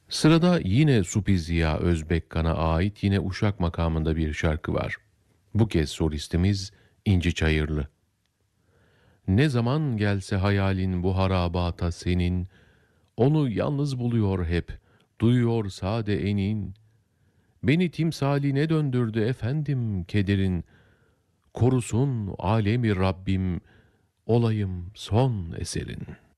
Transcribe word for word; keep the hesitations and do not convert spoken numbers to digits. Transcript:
Sırada yine Supi Ziya Özbekkan'a ait yine Uşak makamında bir şarkı var. Bu kez solistimiz İnci Çayırlı. Ne zaman gelse hayalin bu harabata senin, onu yalnız buluyor hep, duyuyor sade enin. Beni timsaline döndürdü efendim kederin, korusun alemi Rabbim, olayım son eserin.''